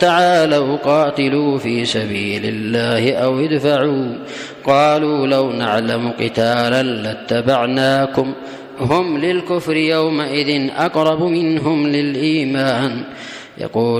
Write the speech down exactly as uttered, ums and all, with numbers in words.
تعالوا قاتلوا في سبيل الله أو ادفعوا قالوا لو نعلم قتالا لاتبعناكم هم للكفر يومئذ أقرب منهم للإيمان يقول